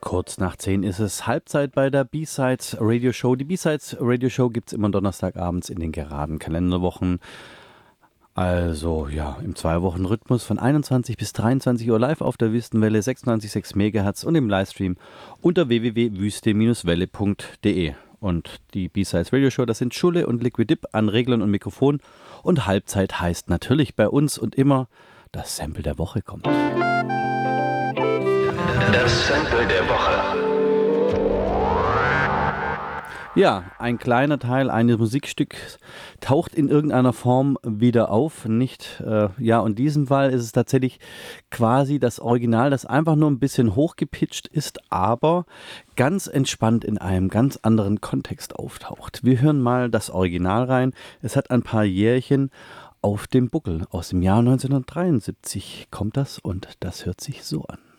Kurz nach 10 ist es Halbzeit bei der B-Sides Radio Show. Die B-Sides Radio Show gibt es immer Donnerstagabends in den geraden Kalenderwochen. Also ja, im 2-Wochen-Rhythmus von 21 bis 23 Uhr live auf der Wüstenwelle 96,6 MHz und im Livestream unter www.wüste-welle.de. Und die B-Sides Radio Show, das sind Schulle und Liquid Dip an Reglern und Mikrofon. Und Halbzeit heißt natürlich bei uns und immer, das Sample der Woche kommt. Das Sample der Woche. Ja, ein kleiner Teil eines Musikstücks taucht in irgendeiner Form wieder auf. Nicht, und in diesem Fall ist es tatsächlich quasi das Original, das einfach nur ein bisschen hochgepitcht ist, aber ganz entspannt in einem ganz anderen Kontext auftaucht. Wir hören mal das Original rein. Es hat ein paar Jährchen auf dem Buckel. Aus dem Jahr 1973 kommt das und das hört sich so an.